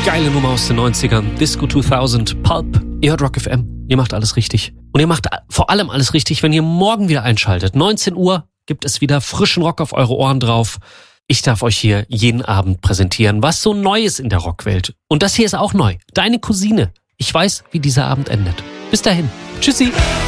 Geile Nummer aus den 90ern. Disco 2000, Pulp. Ihr hört Rock FM. Ihr macht alles richtig. Und ihr macht vor allem alles richtig, wenn ihr morgen wieder einschaltet. 19 Uhr gibt es wieder frischen Rock auf eure Ohren drauf. Ich darf euch hier jeden Abend präsentieren, was so neu ist in der Rockwelt. Und das hier ist auch neu. Deine Cousine. Ich weiß, wie dieser Abend endet. Bis dahin. Tschüssi.